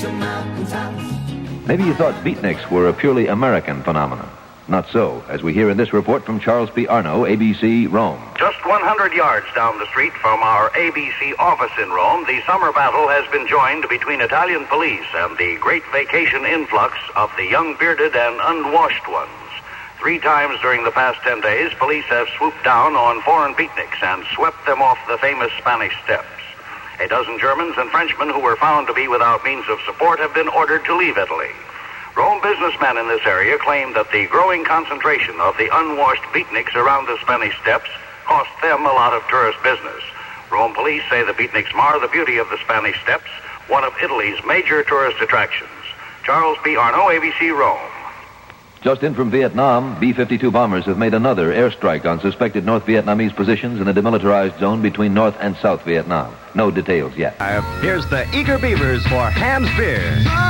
Maybe you thought beatniks were a purely American phenomenon. Not so, as we hear in this report from Charles P. Arno, ABC, Rome. Just 100 yards down the street from our ABC office in Rome, the summer battle has been joined between Italian police and the great vacation influx of the young bearded and unwashed ones. 3 times during the past 10 days, police have swooped down on foreign beatniks and swept them off the famous Spanish Steps. A dozen Germans and Frenchmen who were found to be without means of support have been ordered to leave Italy. Rome businessmen in this area claim that the growing concentration of the unwashed beatniks around the Spanish Steps cost them a lot of tourist business. Rome police say the beatniks mar the beauty of the Spanish Steps, one of Italy's major tourist attractions. Charles P. Arno, ABC, Rome. Just in from Vietnam, B-52 bombers have made another airstrike on suspected North Vietnamese positions in a demilitarized zone between North and South Vietnam. No details yet. Here's the Eager Beavers for Ham's Beer.